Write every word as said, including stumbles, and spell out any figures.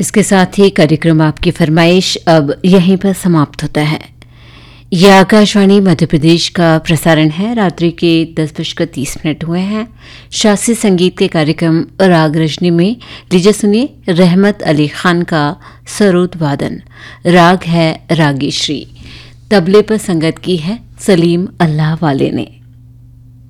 इसके साथ ही कार्यक्रम आपकी फरमाइश अब यहीं पर समाप्त होता है। यह आकाशवाणी मध्य प्रदेश का प्रसारण है। रात्रि के दस बजकर तीस मिनट हुए हैं। शास्त्रीय संगीत के कार्यक्रम राग रजनी में लीजिए सुनिए रहमत अली खान का सरोद वादन। राग है रागेश्री। तबले पर संगत की है सलीम अल्लाह वाले ने।